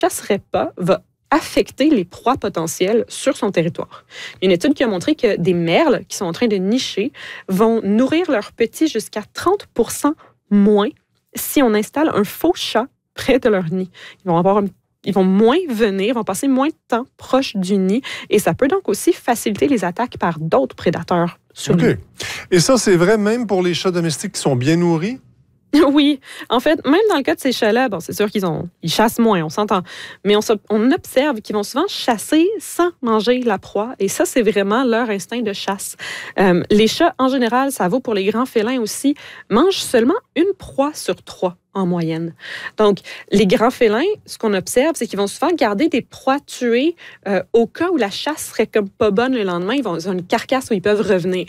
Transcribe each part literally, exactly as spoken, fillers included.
chasserait pas va affecter les proies potentielles sur son territoire. Il y a une étude qui a montré que des merles qui sont en train de nicher vont nourrir leurs petits jusqu'à trente pour cent moins si on installe un faux chat près de leur nid. Ils vont avoir un Ils vont moins venir, vont passer moins de temps proche du nid et ça peut donc aussi faciliter les attaques par d'autres prédateurs sur OK. le nid. Et ça, c'est vrai même pour les chats domestiques qui sont bien nourris? Oui, en fait, même dans le cas de ces chats-là, bon, c'est sûr qu'ils ont, ils chassent moins, on s'entend, mais on, on observe qu'ils vont souvent chasser sans manger la proie, et ça, c'est vraiment leur instinct de chasse. Euh, les chats, en général, ça vaut pour les grands félins aussi, mangent seulement une proie sur trois en moyenne. Donc, les grands félins, ce qu'on observe, c'est qu'ils vont souvent garder des proies tuées euh, au cas où la chasse serait comme pas bonne le lendemain, ils vont ils ont une carcasse où ils peuvent revenir.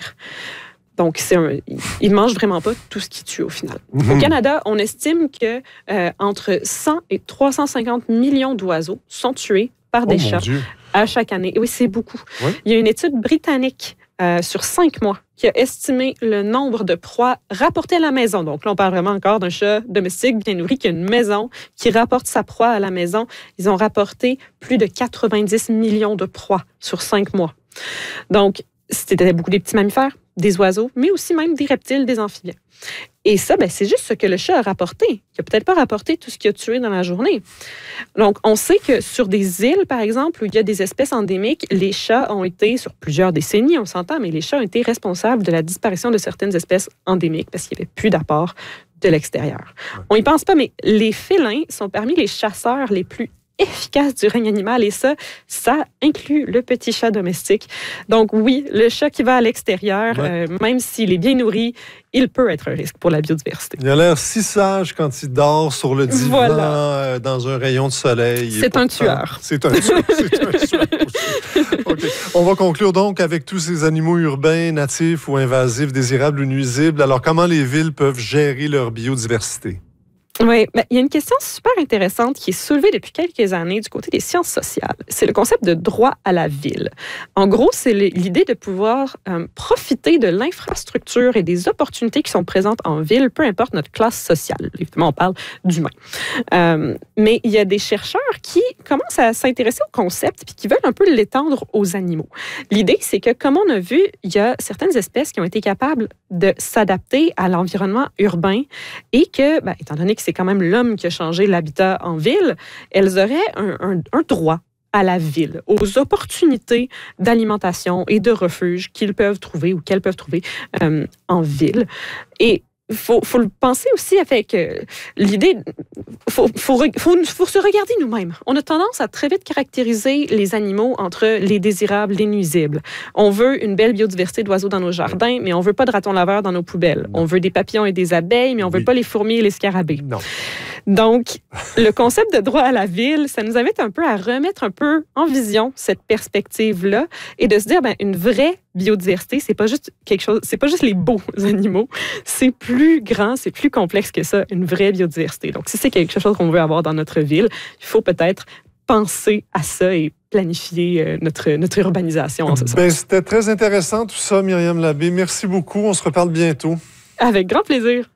Donc, c'est un, ils ne mangent vraiment pas tout ce qu'ils tuent au final. Mmh. Au Canada, on estime que euh, entre cent et trois cent cinquante millions d'oiseaux sont tués par des oh, chats à chaque année. Et oui, c'est beaucoup. Oui? Il y a une étude britannique euh, sur cinq mois qui a estimé le nombre de proies rapportées à la maison. Donc là, on parle vraiment encore d'un chat domestique bien nourri qui a une maison, qui rapporte sa proie à la maison. Ils ont rapporté plus de quatre-vingt-dix millions de proies sur cinq mois. Donc, c'était beaucoup des petits mammifères, des oiseaux, mais aussi même des reptiles, des amphibiens. Et ça, ben, c'est juste ce que le chat a rapporté. Il n'a peut-être pas rapporté tout ce qu'il a tué dans la journée. Donc, on sait que sur des îles, par exemple, où il y a des espèces endémiques, les chats ont été, sur plusieurs décennies, on s'entend, mais les chats ont été responsables de la disparition de certaines espèces endémiques parce qu'il n'y avait plus d'apport de l'extérieur. On n'y pense pas, mais les félins sont parmi les chasseurs les plus efficace du règne animal et ça, ça inclut le petit chat domestique. Donc oui, le chat qui va à l'extérieur, ouais. euh, même s'il est bien nourri, il peut être un risque pour la biodiversité. Il a l'air si sage quand il dort sur le divan voilà. euh, dans un rayon de soleil. C'est un tueur. C'est un tueur. C'est un tueur aussi. Okay. On va conclure donc avec tous ces animaux urbains, natifs ou invasifs, désirables ou nuisibles. Alors, comment les villes peuvent gérer leur biodiversité? Oui, ben, il y a une question super intéressante qui est soulevée depuis quelques années du côté des sciences sociales. C'est le concept de droit à la ville. En gros, c'est l'idée de pouvoir euh, profiter de l'infrastructure et des opportunités qui sont présentes en ville, peu importe notre classe sociale. Évidemment, on parle d'humains. Euh, mais il y a des chercheurs qui commencent à s'intéresser au concept et qui veulent un peu l'étendre aux animaux. L'idée, c'est que, comme on a vu, il y a certaines espèces qui ont été capables de s'adapter à l'environnement urbain et que, ben, étant donné que c'est quand même l'homme qui a changé l'habitat en ville, elles auraient un, un, un droit à la ville, aux opportunités d'alimentation et de refuge qu'ils peuvent trouver ou qu'elles peuvent trouver euh, en ville. Et il faut, faut le penser aussi avec euh, l'idée, il faut, faut, faut, faut se regarder nous-mêmes. On a tendance à très vite caractériser les animaux entre les désirables, les nuisibles. On veut une belle biodiversité d'oiseaux dans nos jardins, mais on ne veut pas de ratons laveurs dans nos poubelles. Non. On veut des papillons et des abeilles, mais on ne veut oui. pas les fourmis et les scarabées. Non. Donc, le concept de droit à la ville, ça nous invite un peu à remettre un peu en vision cette perspective-là et de se dire, ben, une vraie biodiversité, c'est pas juste quelque chose, c'est pas juste les beaux animaux, c'est plus grand, c'est plus complexe que ça, une vraie biodiversité. Donc, si c'est quelque chose qu'on veut avoir dans notre ville, il faut peut-être penser à ça et planifier notre, notre urbanisation en ce sens. Ben, c'était très intéressant tout ça, Myriam Labbé. Merci beaucoup. On se reparle bientôt. Avec grand plaisir.